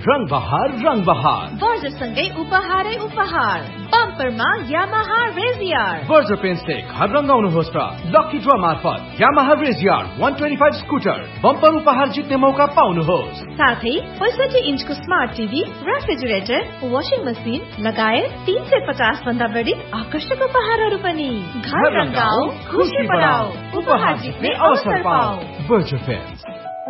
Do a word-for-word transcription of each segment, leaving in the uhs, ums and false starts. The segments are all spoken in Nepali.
रंग बहार रंग बहार वर्जसँगै उपहारै उपहार बम्परमा यामाहा रेजियर वर्जर पेन्टले घर रंगाउनुहोस् र लकी ड्र मार्फत Yamaha रेजियर one twenty-five scooter bumper उपहार जित्ने मौका पाउनुहोस्। साथै पैंसठी इन्चको smart TV, refrigerator, washing machine लगायत तीन सय पचास भन्दा बढी आकर्षक उपहारहरू पनि। घर रंगाऊ, खुशी बढाऊ, उपहार जित्ने अवसर पाऊ। वर्जर पेन्ट।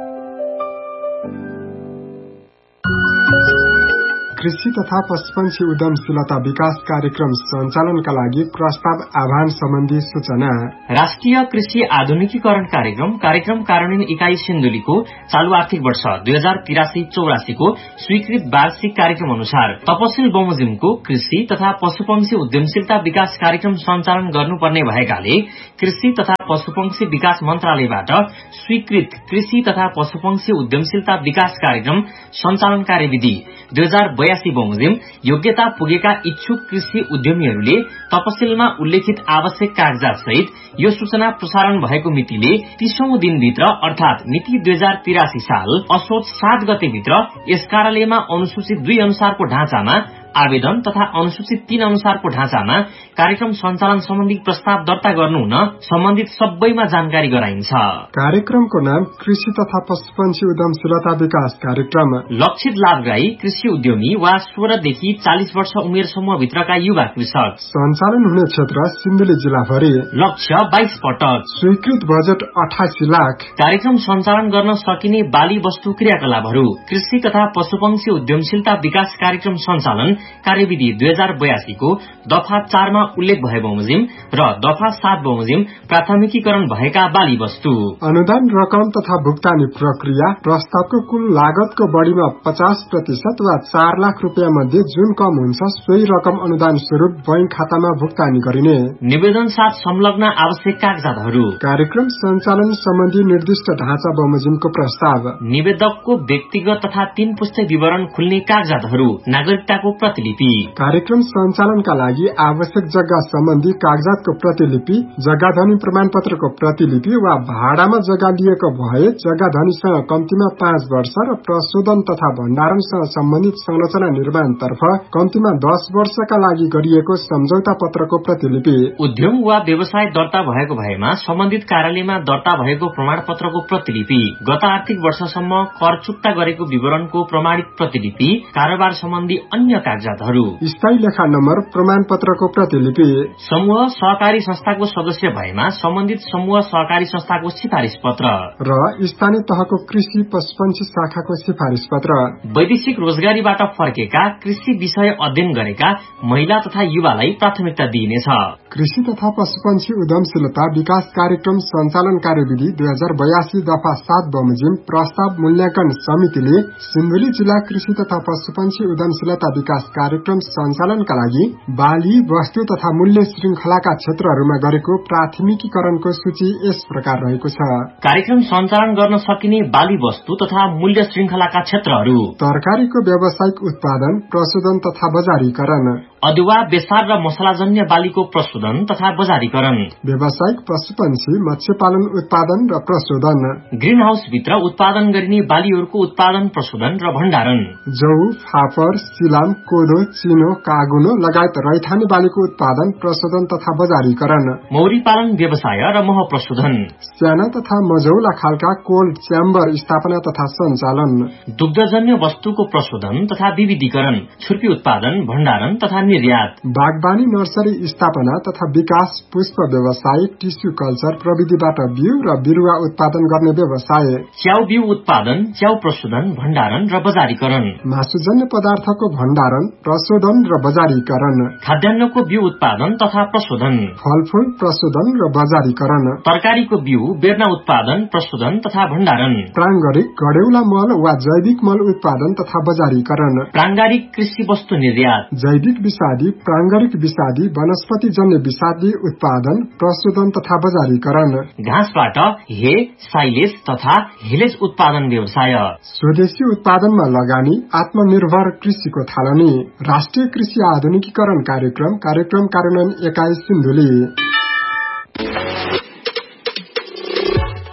कृषि तथा पशुपन्छी उद्यमशीलता विकास कार्यक्रम सञ्चालनका लागि प्रस्ताव आह्वान सम्बन्धी सूचना। राष्ट्रिय कृषि आधुनिकीकरण कार्यक्रम कार्यक्रम कार्यान्वयन इकाई सिन्धुलीको चालू आर्थिक वर्ष दुई हजार तिरासी चौरासीको स्वीकृत वार्षिक कार्यक्रम अनुसार तपसिल बमोजिमको कृषि तथा पशुपक्षी उद्यमशीलता विकास कार्यक्रम सञ्चालन गर्नुपर्ने भएकाले कृषि तथा पशुपक्षी विकास मन्त्रालयबाट स्वीकृत कृषि तथा पशुपक्षी उद्यमशीलता विकास कार्यक्रम सञ्चालन कार्यविधि दुई हजार बयासी बमोजिम योग्यता पुगेका इच्छुक कृषि उद्यमीहरूले तपसिलमा उल्लेखित आवश्यक कागजात सहित यो सूचना प्रसारण भएको मितिले तीसौं दिनभित्र अर्थात मिति दुई हजार तिरासी साल असोज सात गतेभित्र यस कार्यालयमा अनुसूचित दुई अनुसारको ढाँचामा आवेदन तथा अनुसूचित तीन अनुसारको ढाँचामा कार्यक्रम सञ्चालन सम्बन्धी प्रस्ताव दर्ता गर्नु हुन सम्बन्धित सबैमा जानकारी गराइन्छ। कार्यक्रमको नाम कृषि तथा पशुपन्छी उद्यमशीलता विकास कार्यक्रम। लक्षित लाभग्राही कृषि उद्यमी वा सोह्रदेखि चालिस वर्ष उमेर समूहभित्रका युवा कृषक। सञ्चालन हुने क्षेत्र सिन्धुली जिल्लाभरि। लक्ष्य बाइस पटक। स्वीकृत बजेट अठासी लाख। कार्यक्रम सञ्चालन गर्न सकिने बाली वस्तु क्रियाकलापहरू कृषि तथा पशुपक्षी उद्यमशीलता विकास कार्यक्रम सञ्चालन कार्यविधि दुई हजार बयासीको दफा चारमा उल्लेख भए बमोजिम र दफा सात बमोजिम प्राथमिकीकरण भएका बाली वस्तु। अनुदान रकम तथा भुक्तानी प्रक्रिया प्रस्तावको कुल लागतको बढ़ीमा पचास प्रतिशत वा चार लाख रूपियाँ मध्ये जुन कम हुन्छ सोही रकम अनुदान स्वरूप बैंक खातामा भुक्तानी गरिने। निवेदन साथ संलग्न आवश्यक कागजातहरू। कार्यक्रम सञ्चालन सम्बन्धी निर्दिष्ट ढाँचा बमोजिमको प्रस्ताव। निवेदकको व्यक्तिगत तथा तीन पुस्ते विवरण खुल्ने कागजातहरू। नागरिकताको प्रतिलिपि। कार्यक्रम सञ्चालनका लागि आवश्यक जग्गा सम्बन्धी कागजातको प्रतिलिपि, जग्गाधनी प्रमाणपत्रको प्रतिलिपि वा भाडामा जग्गा लिएको भए जग्गाधनीसँग कम्तीमा पाँच वर्ष र प्रशोधन तथा भण्डारणसँग सम्बन्धित संरचना निर्माणतर्फ कम्तीमा दस वर्षका लागि गरिएको सम्झौता पत्रको प्रतिलिपि। उद्यम वा व्यवसाय दर्ता भएको भएमा सम्बन्धित कार्यालयमा दर्ता भएको प्रमाणपत्रको प्रतिलिपि, गत आर्थिक वर्षसम्म कर चुक्ता गरेको विवरणको प्रमाणित प्रतिलिपि, कारोबार सम्बन्धी अन्य कागजातहरू। स्थायी लेखा नम्बर प्रमाणपत्रको प्रतिलिपि। समूह सहकारी संस्थाको सदस्य भएमा सम्बन्धित समूह सहकारी संस्थाको सिफारिश पत्र र स्थानीय तहको कृषि पशुपन्छी शाखाको सिफारिश पत्र। वैदेशिक रोजगारीबाट फर्केका कृषि विषय अध्ययन गरेका महिला तथा युवालाई प्राथमिकता दिइनेछ। कृषि तथा पशुपन्छी उद्यमशीलता विकास कार्यक्रम सञ्चालन कार्यविधि दुई हजार बयासी दफा सात बमोजिम प्रस्ताव मूल्याङ्कन समितिले सिन्धुली जिल्ला कृषि तथा पशुपन्छी उद्यमशीलता विकास कार्यक्रम सञ्चालनका लागि बाली वस्तु तथा मूल्य श्रृंखलाका क्षेत्रहरूमा गरेको प्राथमिकीकरणको सूची यस प्रकार रहेको छ। कार्यक्रम सञ्चालन गर्न सकिने बाली वस्तु तथा मूल्य श्रृंखलाका क्षेत्रहरू। तरकारीको व्यावसायिक उत्पादन, प्रशोधन तथा बजारीकरण। अदुवा, बेसार र मसलाजन्य बालीको प्रशोधन तथा बजारीकरण। व्यावसायिक पशुपन्छी मत्स्य पालन उत्पादन र प्रशोधन। ग्रीन हाउस भित्र उत्पादन गरिने बालीहरूको उत्पादन, प्रशोधन र भण्डारण। जौ, फापर, सिलाम, कोदो, चिनो, कागुनो लगायत रैथाने बालीको उत्पादन, प्रशोधन तथा बजारीकरण। मौरी पालन व्यवसाय र मह प्रशोधन। साना तथा मझौला खालका कोल्ड च्याम्बर स्थापना तथा सञ्चालन। दुग्धजन्य वस्तुको प्रशोधन तथा विविधीकरण, छुर्पी उत्पादन, भण्डारण तथा निर्यात। बागबानी नर्सरी स्थापना तथा विकास, पुष्प व्यवसाय, टिस्यु कल्चर प्रविधिबाट बिउ र बिरुवा उत्पादन गर्ने व्यवसाय। च्याउ बिउ उत्पादन, च्याउ प्रशोधन, भण्डारण र बजारीकरण। मासुजन्य पदार्थको भण्डारण, प्रशोधन र बजारीकरण। खाद्यान्नको बिउ उत्पादन तथा प्रशोधन। फलफूल प्रशोधन र बजारीकरण। तरकारीको बिउ, बेर्ना उत्पादन, प्रशोधन तथा भण्डारण। प्राङ्गारिक, गडेउला मल वा जैविक मल उत्पादन तथा बजारीकरण। प्राङ्गारिक कृषि वस्तु निर्यात। जैविक विषादी, प्राङ्गारिक विषादी, वनस्पति जन्य विषादी उत्पादन, प्रशोधन तथा बजारीकरण। घाँसबाट हे, साइलेज तथा हिलेज उत्पादन व्यवसाय। स्वदेशी उत्पादनमा लगानी, आत्मनिर्भर कृषिको थालनी। राष्ट्रिय कृषि आधुनिकीकरण कार्यक्रम कार्यक्रम कार्यान्वयन एकाइ सिन्धुली। क्यूएए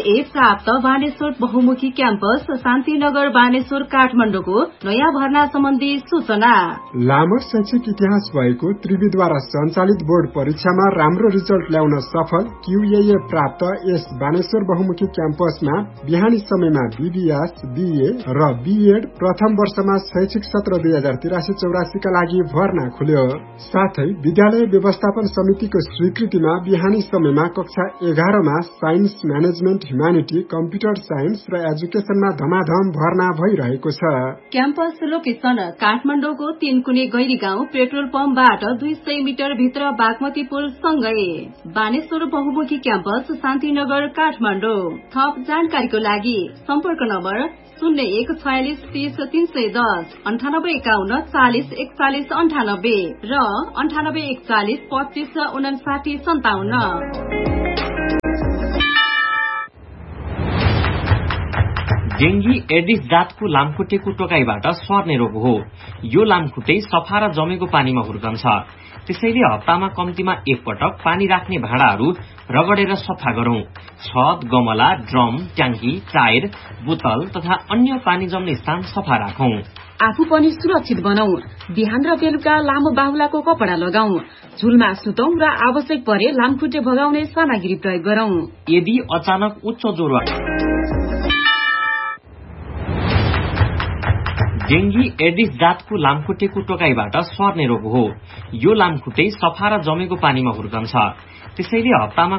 ए प्राप्त बानेश्वर बहुमुखी क्याम्पस शान्तिनगर बानेश्वर काठमाडौँको नयाँ भर्ना सम्बन्धी सूचना। लामो शैक्षिक इतिहास भएको त्रिवीद्वारा सञ्चालित बोर्ड परीक्षामा राम्रो रिजल्ट ल्याउन सफल क्यूए प्राप्त यस बानेश्वर बहुमुखी क्याम्पसमा बिहानी समयमा बीबीएस, बीए र बीएड प्रथम वर्षमा शैक्षिक सत्र दुई हजार तिरासी चौरासी का लागि भर्ना खुल्यो। साथै विद्यालय व्यवस्थापन समितिको स्वीकृतिमा बिहानी समयमा कक्षा एघारमा science, management, humanity, computer science र एजुकेशनमा धमाधम भर्ना भइरहेको छ। क्याम्पस लोकेशन काठमाडौँको तीनकुने गैरी गाउँ पेट्रोल पम्पबाट दुई सय मिटर भित्र बागमती पुल सँगै बानेश्वर बहुमुखी क्याम्पस शान्तिनगर काठमाडौँ। थप जानकारीको लागि सम्पर्क नम्बर शून्य एक छयालिस तीस तीन सय दस अन्ठानब्बे एकाउन्न चालिस एकचालिस अन्ठानब्बे र अन्ठानब्बे एकचालिस पच्चीस उनासाठी सन्ताउन्न। डेंगी एडिस जातको लामखुट्टेको टोकाइबाट सर्ने रोग हो। यो लामखुट्टे सफा र जमेको पानीमा हुर्कन्छ। त्यसैले हप्तामा कम्तीमा एक पटक पानी राख्ने भाँडाहरू रगडेर सफा गरौं। छत, गमला, ड्रम, ट्याङ्की, टायर, बोतल तथा अन्य पानी जम्ने स्थान सफा राखौं। आफू पनि सुरक्षित बनाऊ। बिहान र बेलुका लामो बाहुलाको कपडा लगाऊ। झुलमा सुतौं र आवश्यक परे लामखुट्टे भगाउने सामग्री प्रयोग गरौं। यदि अचानक उच्च ज्वरो डेंगी एडिस जातको लामखुट्टेको टोकाइबाट सर्ने रोग हो। यो लामखुट्टे सफा र जमेको पानीमा हुर्कन्छ। त्यसैले हप्तामा